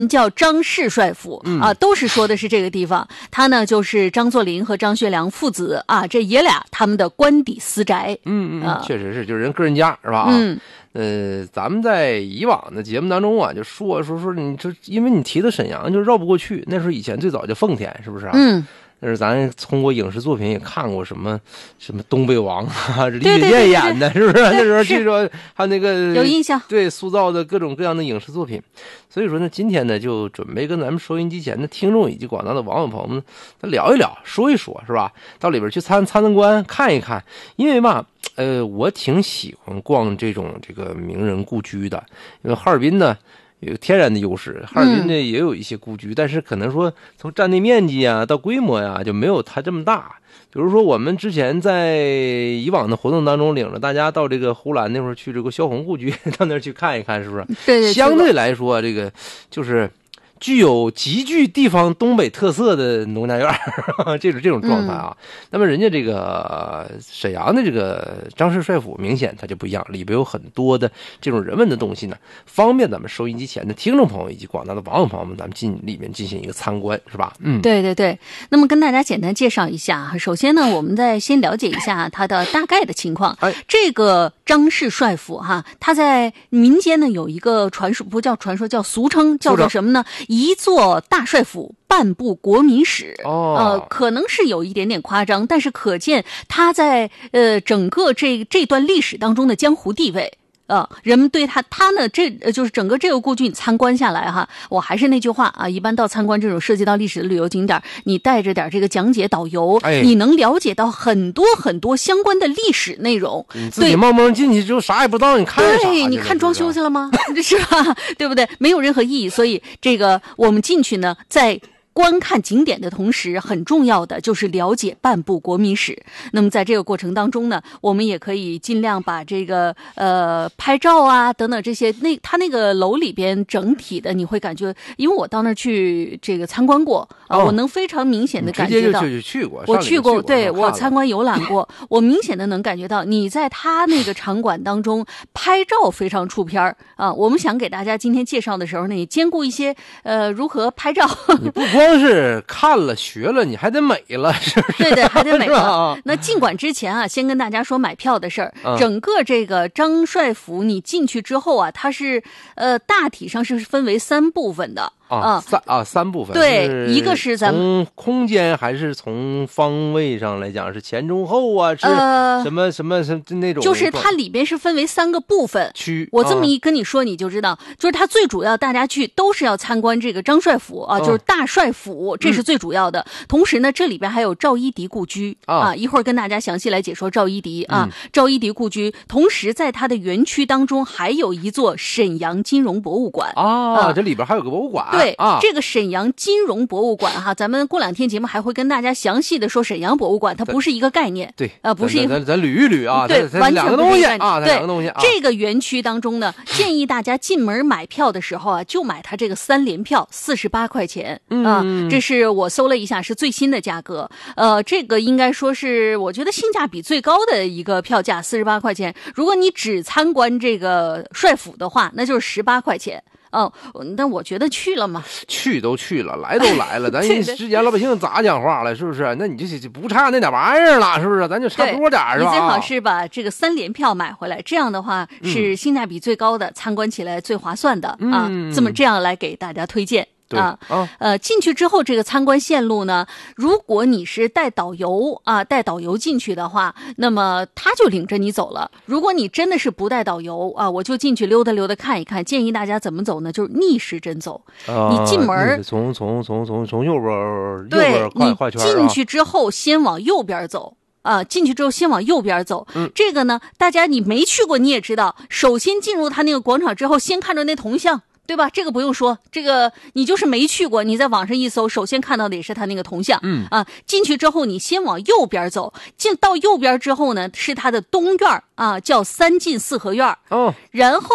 叫张氏帅府啊，都是说的是这个地方。他呢就是张作霖和张学良父子啊，这爷俩他们的官邸私宅。 确实是，就是人个人家是吧？咱们在以往的节目当中啊，就说你这，因为你提到沈阳就绕不过去。那时候以前最早叫奉天，是不是啊？但是咱通过影视作品也看过什么东北王啊，李雪健演的，是不是？那时候据说还有那个有印象， 对，塑造的各种各样的影视作品。所以说呢，今天呢就准备跟咱们收音机前的听众以及广大的网友朋友们聊一聊，说一说，是吧？到里边去参观看一看，因为嘛，我挺喜欢逛这个名人故居的，因为哈尔滨呢有天然的优势，哈尔滨呢也有一些故居，但是可能说从占地面积啊到规模呀，就没有它这么大。比如说我们之前在以往的活动当中领着大家到这个呼兰那会儿去这个萧红故居，到那儿去看一看，是不是？ 对， 相对来说这个就是具有极具地方东北特色的农家院这种状态啊。那么人家这个沈阳的这个张氏帅府明显它就不一样，里边有很多的这种人文的东西呢，方便咱们收音机前的听众朋友以及广大的网友朋友们，咱们里面进行一个参观，是吧？ 对。那么跟大家简单介绍一下，首先呢，我们再先了解一下它的大概的情况。这个张氏帅府哈，它在民间呢有一个传说，不叫传说，叫俗称，叫做什么呢？一座大帅府，半部国民史。可能是有一点点夸张，但是可见他在整个这段历史当中的江湖地位。人们对他呢，就是整个这个故居你参观下来哈，我还是那句话啊，一般到参观这种涉及到历史的旅游景点，你带着点这个讲解导游，你能了解到很多很多相关的历史内容。 你自己冒蒙进去之后啥也不知道，你看啥？ 对，你看装修去了吗？是吧？对不对？没有任何意义。所以这个我们进去呢，在观看景点的同时，很重要的就是了解半部国民史。那么在这个过程当中呢，我们也可以尽量把这个拍照啊等等这些，他那个楼里边整体的你会感觉，因为我到那儿去这个参观过我能非常明显的感觉到，我去过，对，我参观游览过，我明显的能感觉到你在他那个场馆当中拍照非常出片啊。我们想给大家今天介绍的时候呢，也兼顾一些如何拍照。 你不光是看了学了，你还得美了，是不是？ 对，还得美了。那尽管之前啊，先跟大家说买票的事儿。整个这个张帅府你进去之后啊，它是大体上是分为3部分的。 三部分。 对，一个是咱们从空间还是从方位上来讲，是前中后啊，是什么那种？ 就是它里边是分为3个部分区。 我这么一跟你说，你就知道，就是它最主要大家去都是要参观这个张帅府啊，就是大帅府，这是最主要的。同时呢，这里边还有赵一荻故居啊，一会儿跟大家详细来解说赵一荻啊，赵一荻故居。同时在它的园区当中还有一座沈阳金融博物馆这里边还有个博物馆。 对，这个沈阳金融博物馆哈，咱们过2天节目还会跟大家详细的说沈阳博物馆，它不是一个概念。 对， 不是一个， 咱捋一捋啊。 对，完全不是一个概念。 对，两个东西。 这个园区当中呢，建议大家进门买票的时候啊，就买它这个3联票，48块钱啊。这是我搜了一下，是最新的价格。这个应该说是我觉得性价比最高的一个票价，48块钱。如果你只参观这个帅府的话，那就是18块钱。那我觉得去了嘛， 去都去了，来都来了，咱之前老百姓咋讲话了，是不是？那你就不差那点玩意儿了，是不是？咱就差多点是吧？ 你最好是把这个3联票买回来，这样的话是性价比最高的，参观起来最划算的啊。这样来给大家推荐。进去之后这个参观线路呢，如果你是带导游进去的话，那么他就领着你走了。如果你真的是不带导游啊，我就进去溜达溜达看一看。建议大家怎么走呢？就是逆时针走。你进门从右边对， 画圈。 你进去之后先往右边走。进去之后先往右边走。这个呢，大家你没去过你也知道，首先进入他那个广场之后，先看着那铜像。对吧？这个不用说，这个你就是没去过，你在网上一搜，首先看到的也是他那个铜像。进去之后你先往右边走，进到右边之后呢，是他的东院啊，叫3进4合院。然后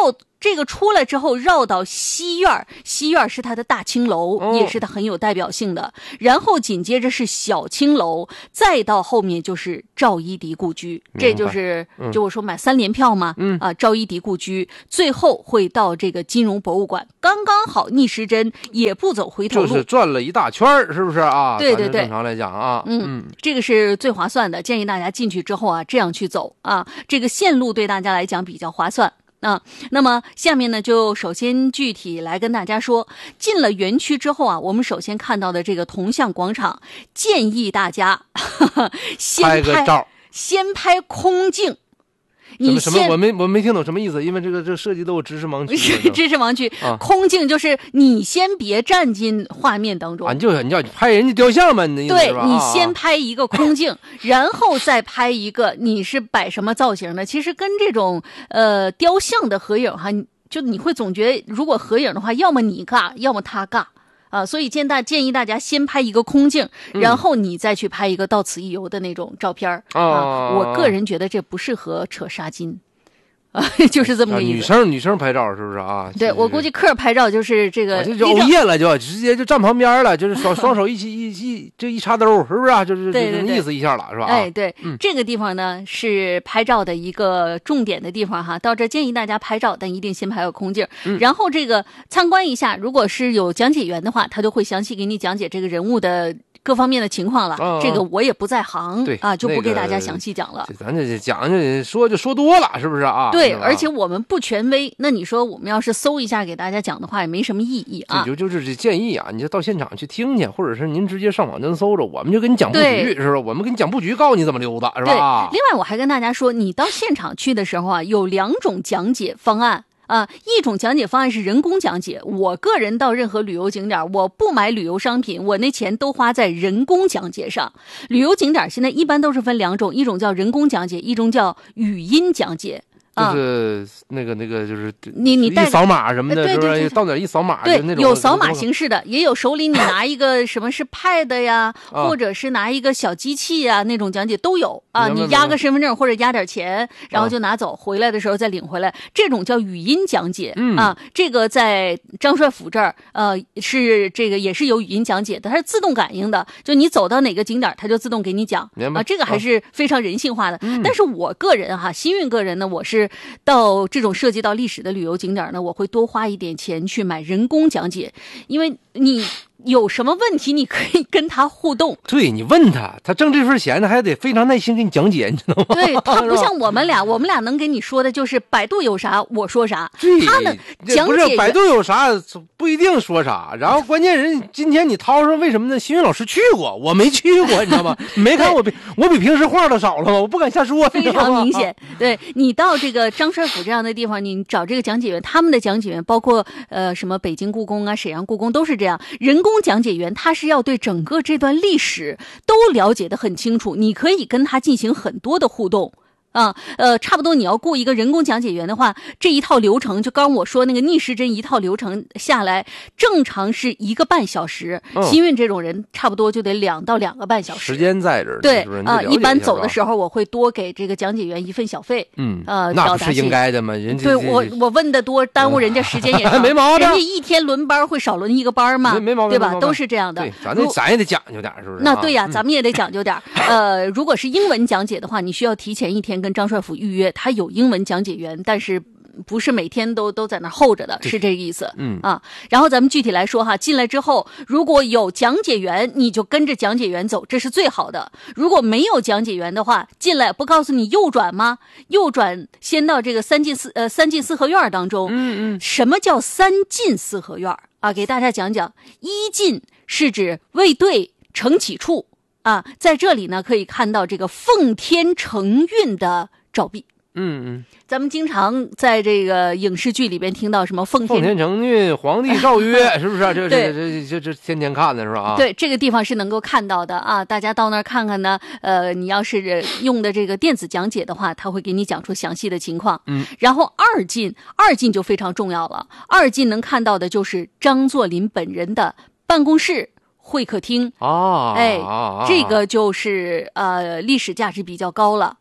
这个出来之后绕到西院，西院是它的大青楼，也是它很有代表性的。然后紧接着是小青楼，再到后面就是赵一荻故居，这就是就我说买3联票嘛，赵一荻故居，最后会到这个金融博物馆，刚刚好逆时针也不走回头路， 就是转了一大圈，是不是啊？ 对对对， 正常来讲啊， 这个是最划算的，建议大家进去之后啊，这样去走啊，这个线路对大家来讲比较划算。那么下面呢，就首先具体来跟大家说，进了园区之后啊，我们首先看到的这个铜像广场，建议大家拍个照， 先拍空镜。 什么？我没听懂什么意思，因为这设计都有知识盲区。 知识盲区，空镜就是你先别站进画面当中， 你要拍人家雕像嘛？你对，你先拍一个空镜，然后再拍一个你是摆什么造型的。其实跟这种雕像的合影哈，就你会总觉得，如果合影的话，要么你尬，要么他尬。所以建议大家先拍一个空镜，然后你再去拍一个到此一游的那种照片我个人觉得这不适合扯纱巾。就是这么个意思。女生拍照是不是啊？ 对，我估计客拍照就是这个， 就熬夜了，就直接就站旁边了，就是双手一起就一插兜，是不是啊？就是这意思一下了，是吧？ 哎，对，这个地方呢是拍照的一个重点的地方哈。到这建议大家拍照，但一定先拍个空镜，然后这个参观一下。如果是有讲解员的话，他就会详细给你讲解这个人物的各方面的情况了。这个我也不在行， 对就不给大家详细讲了。 咱这讲就说多了，是不是啊？ 对。而且我们不权威，那你说我们要是搜一下给大家讲的话，也没什么意义啊。 就是建议啊，你就到现场去听去，或者是您直接上网真搜着，我们就给你讲布局，是吧？我们给你讲布局，告诉你怎么溜达，是吧？ 对。另外，我还跟大家说，你到现场去的时候啊，有2种讲解方案。一种讲解方案是人工讲解，我个人到任何旅游景点，我不买旅游商品，我那钱都花在人工讲解上。旅游景点现在一般都是分2种，一种叫人工讲解，一种叫语音讲解。 就是那个就是你带一扫码什么的， 对， 到哪一扫码， 对， 那种有扫码形式的，也有手里你拿一个什么是 Pad 呀，或者是拿一个小机器呀，那种讲解都有啊。你压个身份证或者压点钱，然后就拿走，回来的时候再领回来，这种叫语音讲解这个在张帅府这儿是这个也是有语音讲解的，它是自动感应的，就你走到哪个景点，它就自动给你讲这个还是非常人性化的。但是我个人幸运个人呢，我是到这种涉及到历史的旅游景点呢，我会多花一点钱去买人工讲解，因为你有什么问题你可以跟他互动， 对，你问他挣这份钱呢，还得非常耐心给你讲解，你知道吗？ 对，他不像我们俩能跟你说的就是百度有啥我说啥，他呢讲解不是百度有啥不一定说啥，然后关键人今天你掏上为什么呢？新运老师去过，我没去过，你知道吗？没看我比平时话都少了吗？我不敢瞎说， 非常明显。对，你到这个张帅府这样的地方，你找这个讲解员，他们的讲解员包括什么北京故宫啊、沈阳故宫都是这样，人工讲解员他是要对整个这段历史都了解得很清楚，你可以跟他进行很多的互动差不多你要雇一个人工讲解员的话，这一套流程就刚我说那个逆时针一套流程下来，正常是1个半小时，幸运这种人差不多就得2到2个半小时， 时间在这儿。 对一般走的时候我会多给这个讲解员1份小费， 那不是应该的吗？人家对我问的多，耽误人家时间也长没毛病， 人家一天轮班会少轮1个班嘛， 没毛病， 对吧？都是这样的。 对，咱也得讲究点，是不是？ 那对呀，咱们也得讲究点。如果是英文讲解的话，你需要提前1天跟张帅府预约，他有英文讲解员，但是不是每天都在那候着的，是这个意思。然后咱们具体来说哈，进来之后如果有讲解员，你就跟着讲解员走，这是最好的。如果没有讲解员的话，进来不告诉你右转吗？右转先到这个三进四合院当中。什么叫3进4合院啊？给大家讲讲。1进是指卫队承起处在这里呢可以看到这个奉天承运的照壁。咱们经常在这个影视剧里边听到什么奉天承运、皇帝诏曰，是不是这天天看的是吧？ 对，这个地方是能够看到的大家到那儿看看呢。你要是用的这个电子讲解的话，他会给你讲出详细的情况。然后2进就非常重要了。2进能看到的就是张作霖本人的办公室、会客厅这个就是历史价值比较高了。 对。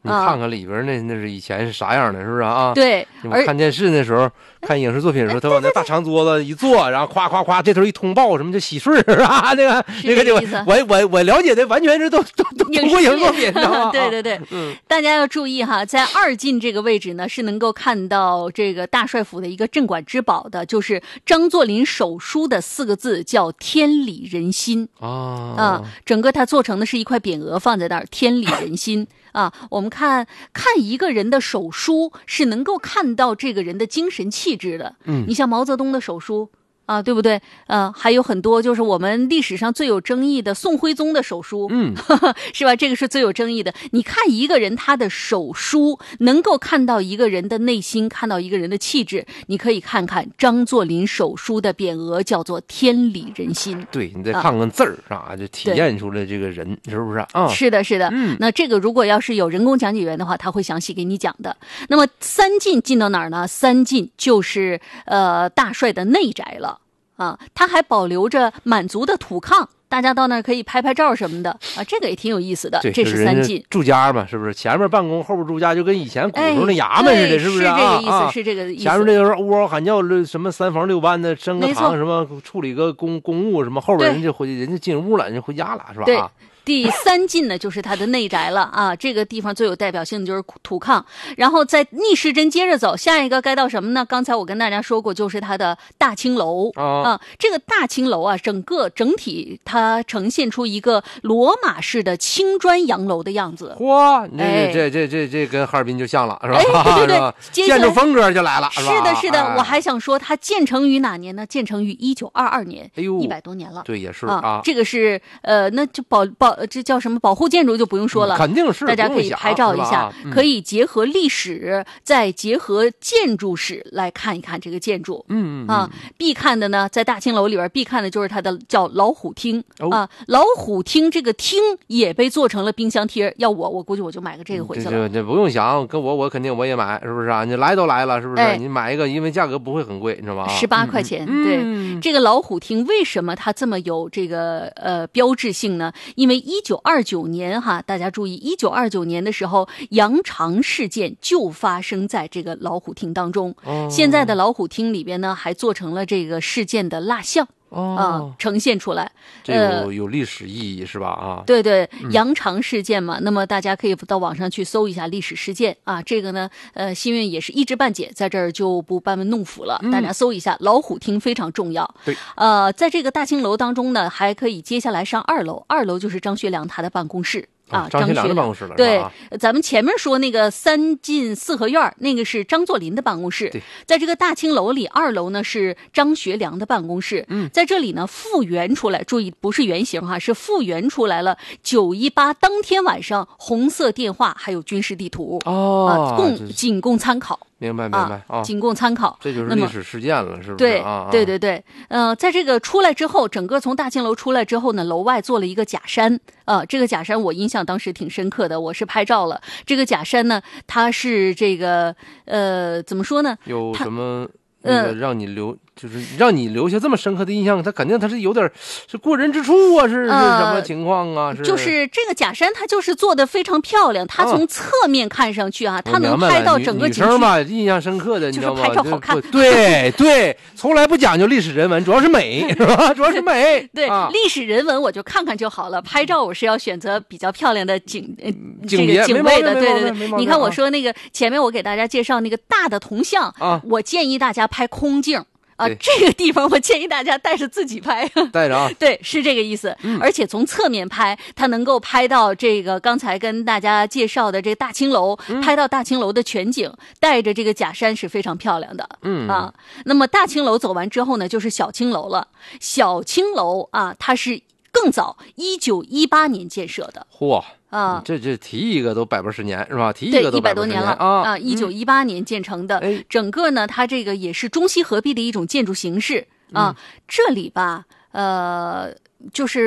你看看里边那是以前是啥样的，是不是啊？ 对， 你们看电视那时候，看影视作品的时候，他往那大长桌子一坐，然后夸夸夸，这头一通报什么就洗顺啊，那个我了解的完全是都通过影视作品，知道吗？ 对对对，大家要注意哈，在二进这个位置呢，是能够看到这个大帅府的一个镇馆之宝的，就是张作霖手书的4个字，叫天理人心整个它做成的是一块匾额放在那儿，天理人心。我们看一个人的手书是能够看到这个人的精神气质的。你像毛泽东的手书对不对？还有很多就是我们历史上最有争议的宋徽宗的手书，是吧？这个是最有争议的。你看一个人他的手书，能够看到一个人的内心，看到一个人的气质。你可以看看张作霖手书的匾额，叫做天理人心。 对，你再看看字儿就体验出来这个人，是不是啊？ 是的，是的。那这个如果要是有人工讲解员的话，他会详细给你讲的。那么3进进到哪儿呢？3进就是大帅的内宅了。他还保留着满族的土炕，大家到那儿可以拍拍照什么的这个也挺有意思的。这是3进住家嘛，是不是？前面办公，后边住家，就跟以前古时候那衙门似的，是不是？ 是这个意思，是这个意思。 前面这个嗷嗷喊叫，什么3房6班的升个堂，什么处理个公务什么，后边人家进屋了，人家回家了，是吧？ 对。第3进呢，就是他的内宅了这个地方最有代表性的就是土炕，然后在逆时针接着走，下一个该到什么呢？刚才我跟大家说过，就是他的大青楼这个大青楼整体它呈现出一个罗马式的青砖洋楼的样子。 嚯，这跟哈尔滨就像了，是吧？ 对对对， 建筑风格就来了，是吧？ 是的，是的。我还想说，它建成于哪年呢？建成于1922年，100多年了。 对，也是这个是那就这叫什么保护建筑就不用说了， 肯定是大家可以拍照一下，可以结合历史，再结合建筑史来看一看这个建筑。必看的呢，在大青楼里边必看的就是它的叫老虎厅老虎厅这个厅也被做成了冰箱贴，要我估计我就买个这个回去了。 这不用想，跟我肯定我也买，是不是啊？你来都来了，是不是？你买一个，因为价格不会很贵，你知道吗 ？18块钱。对，这个老虎厅为什么它这么有这个标志性呢？因为1929年大家注意，1929年的时候，羊肠事件就发生在这个老虎厅当中。现在的老虎厅里边呢，还做成了这个事件的蜡像。呈现出来， 这有历史意义是吧？ 对对，羊肠事件嘛，那么大家可以到网上去搜一下历史事件这个呢，新运也是一知半解，在这儿就不班门弄斧了，大家搜一下，老虎厅非常重要。 对， 在这个大青楼当中呢，还可以接下来上2楼，2楼就是张学良他的办公室。 张学良的办公室了。 对，咱们前面说那个3进4合院，那个是张作霖的办公室。在这个大青楼里，2楼呢是张学良的办公室。在这里呢复原出来，注意不是原型是复原出来了918当天晚上红色电话还有军事地图仅供参考。 明白仅供参考。 这就是历史事件了，是不是？ 对。在这个出来之后，整个从大青楼出来之后呢，楼外做了一个假山。这个假山我印象当时挺深刻的，我是拍照了。这个假山呢，它是这个怎么说呢？ 有什么让你留下这么深刻的印象？它肯定是有点是过人之处是什么情况啊？ 就是这个假山，它就是做的非常漂亮。它从侧面看上去它能拍到整个景区。 女生嘛，印象深刻的，你知道吗？ 就是拍照好看。 对，从来不讲究历史人文，主要是美，是吧？主要是美。 对，历史人文我就看看就好了。拍照我是要选择比较漂亮的景位的。对。你看我说那个前面我给大家介绍那个大的铜像我建议大家拍空镜。这个地方我建议大家带着自己拍， 带着对，是这个意思。而且从侧面拍，它能够拍到这个刚才跟大家介绍的这大青楼，拍到大青楼的全景，带着这个假山是非常漂亮的。那么大青楼走完之后呢，就是小青楼了。小青楼它是更早，1918年建设的。 嚯！这提一个都180年是吧？提一个都 100多年了1918年建成的。整个呢，它这个也是中西合璧的一种建筑形式这里吧，就是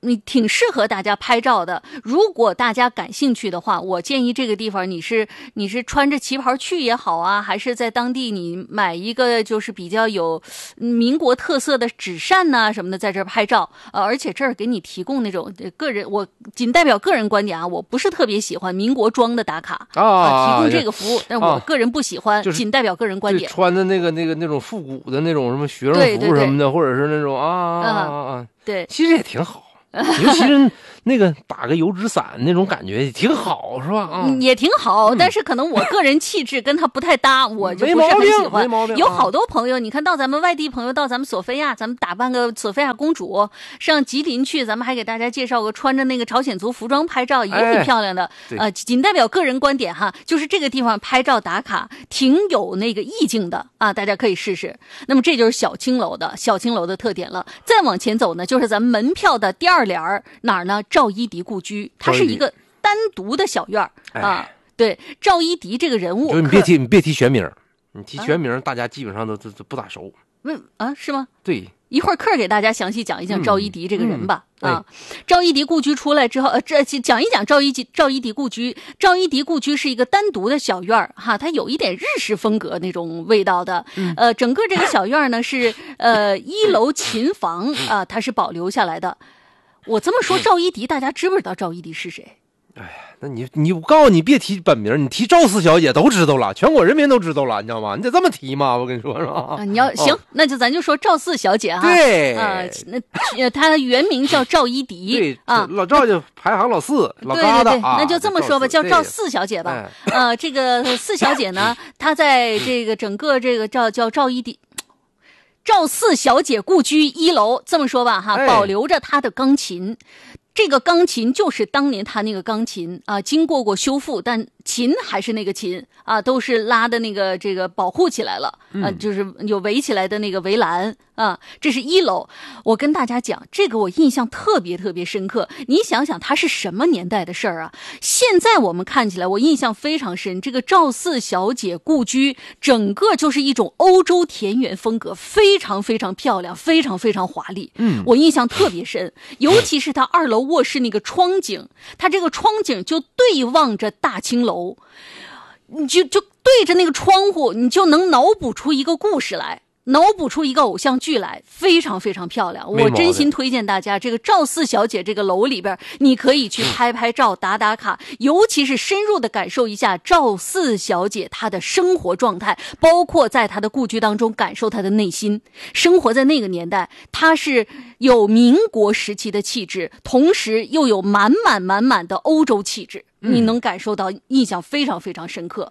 挺适合大家拍照的。如果大家感兴趣的话，我建议这个地方你是穿着旗袍去也好啊，还是在当地你买一个就是比较有民国特色的纸扇呐什么的，在这儿拍照。而且这儿给你提供那种个人，我仅代表个人观点啊，我不是特别喜欢民国装的打卡提供这个服务，但我个人不喜欢，仅代表个人观点。 穿的那种复古的那种什么学生服什么的，或者是那种对， 其实也挺好。尤其是那个打个油纸伞那种感觉也挺好，是吧？ 也挺好，但是可能我个人气质跟他不太搭，我就不是很喜欢。有好多朋友，你看到咱们外地朋友到咱们索菲亚，咱们打扮个索菲亚公主上吉林去，咱们还给大家介绍个穿着那个朝鲜族服装拍照，也挺漂亮的。仅代表个人观点哈，就是这个地方拍照打卡挺有那个意境的啊，大家可以试试。那么这就是小青楼的特点了。再往前走呢，就是咱们门票的第二联哪儿呢？赵一荻故居，它是一个单独的小院啊。对，赵一荻这个人物， 你别提全名，你提全名，大家基本上都不大熟。 是吗？ 对， 一会儿课给大家详细讲一讲赵一荻这个人吧。赵一荻故居出来之后，讲一讲赵一荻故居。赵一荻故居是一个单独的小院哈，它有一点日式风格那种味道的。整个这个小院呢是一楼琴房啊，它是保留下来的。我这么说，赵一荻大家知不知道赵一荻是谁？ 哎呀，那我告诉你，别提本名，你提赵四小姐都知道了，全国人民都知道了，你知道吗？你得这么提嘛，我跟你说是吧？ 你要行，那咱就说赵四小姐哈。 对那她原名叫赵一荻， 对啊，老赵就排行老四，老疙瘩啊。 那就这么说吧，叫赵四小姐吧。这个四小姐呢，她在这个整个这个叫赵一荻。赵四小姐故居一楼，这么说吧哈，保留着她的钢琴。这个钢琴就是当年他那个钢琴啊，经过修复，但琴还是那个琴啊，都是拉的那个这个保护起来了啊，就是有围起来的那个围栏啊。这是一楼，我跟大家讲，这个我印象特别深刻。你想想，它是什么年代的事儿啊？现在我们看起来，我印象非常深。这个赵四小姐故居，整个就是一种欧洲田园风格，非常漂亮，非常华丽。我印象特别深，尤其是它二楼卧室那个窗景，它这个窗景就对望着大清楼，你就对着那个窗户，你就能脑补出一个故事来，脑补出一个偶像剧来，非常漂亮。我真心推荐大家，这个赵四小姐这个楼里边，你可以去拍照打卡，尤其是深入的感受一下赵四小姐她的生活状态，包括在她的故居当中感受她的内心。生活在那个年代，她是有民国时期的气质，同时又有满满的欧洲气质，你能感受到，印象非常深刻。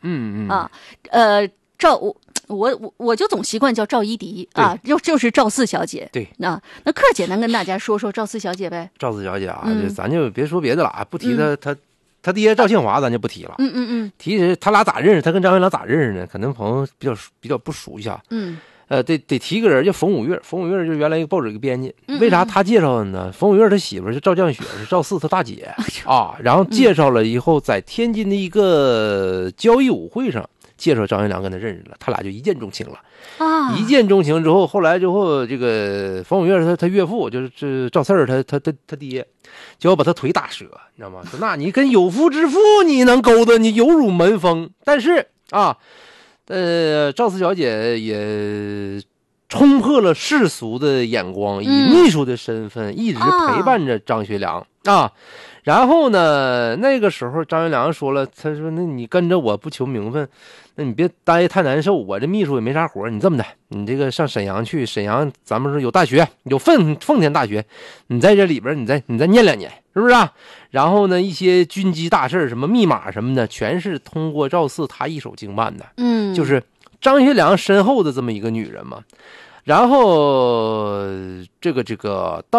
我就总习惯叫赵一荻啊，就是赵四小姐。 对， 那克简单跟大家说赵四小姐呗。 赵四小姐啊，咱就别说别的了啊，不提他爹赵庆华，咱就不提了。提他俩咋认识？他跟张学良咋认识呢？可能朋友比较不熟悉啊。得提个人叫冯五岳，冯五岳就原来一个报纸一个编辑。为啥他介绍的呢？冯五岳他媳妇是赵绛雪，是赵四他大姐啊。然后介绍了以后，在天津的一个交谊舞会上。介绍张学良跟他认识了，他俩就一见钟情了啊！一见钟情之后，后来这个冯五岳他岳父就是赵四儿他爹，就要把他腿打折，你知道吗？说那你跟有夫之妇你能勾搭，你有辱门风。但是啊，赵四小姐也冲破了世俗的眼光，以秘书的身份一直陪伴着张学良啊。然后呢，那个时候张学良说了，他说那你跟着我不求名分，那你别待太难受，我这秘书也没啥活，你这么的，你这个上沈阳去，沈阳咱们说有大学，有奉天大学，你在这里边你再念2年，是不是啊？然后呢，一些军机大事什么密码什么的，全是通过赵四他一手经办的。就是张学良身后的这么一个女人嘛。然后这个到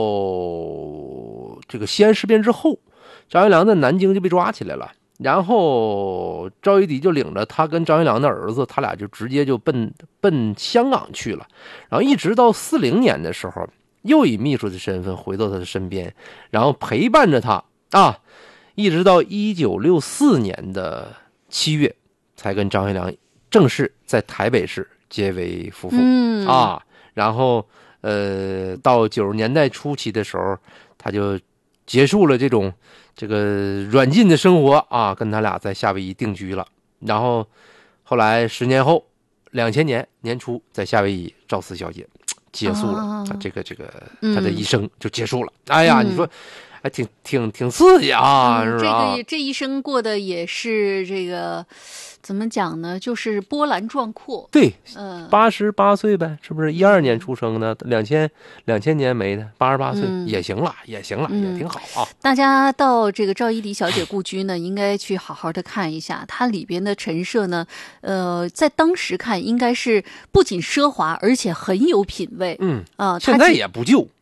这个西安事变之后，张学良在南京就被抓起来了，然后赵一荻就领着他跟张学良的儿子，他俩就直接就奔香港去了，然后一直到40年的时候，又以秘书的身份回到他的身边，然后陪伴着他啊，一直到1964年的7月，才跟张学良正式在台北市结为夫妇啊，然后到90年代初期的时候，他就结束了这个软禁的生活啊，跟他俩在夏威夷定居了。然后后来10年后，2000年年初，在夏威夷赵四小姐结束了他他的一生就结束了。哎呀，你说还挺刺激啊，是吧？ 这一生过的也是这个怎么讲呢？就是波澜壮阔。 对，88岁呗，是不是？12年出生的，2000年没的，88岁也行了，也挺好啊。 大家到这个赵一荻小姐故居呢，应该去好好的看一下，它里边的陈设呢，在当时看应该是不仅奢华，而且很有品位。 现在也不旧。